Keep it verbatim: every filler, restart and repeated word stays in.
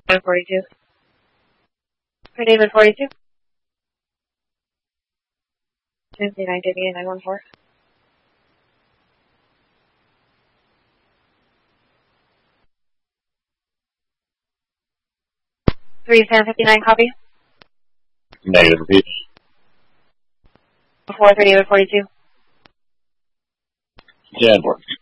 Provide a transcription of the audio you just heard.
forty-two. For David forty-two. fifty-nine David nine one four. three Sam fifty-nine copy. Negative, repeat. four three David forty-two. ten, four.